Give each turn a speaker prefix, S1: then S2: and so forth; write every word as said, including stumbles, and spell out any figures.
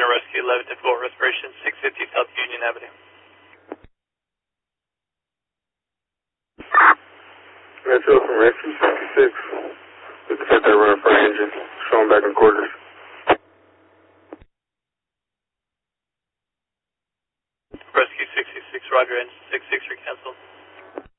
S1: Rescue eleven to four, respiration six fifty South Union Avenue.
S2: Metro from Rescue sixty-six. We detect that run front engine. Showing back in quarters.
S1: Rescue sixty-six, roger, engine six six, recancel.